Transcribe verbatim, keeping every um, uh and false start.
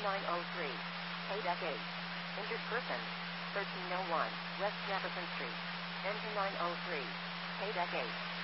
nine oh three. Paydeck eight. Injured person. thirteen oh one. West Jefferson Street. Engine nine oh three. Paydeck eight.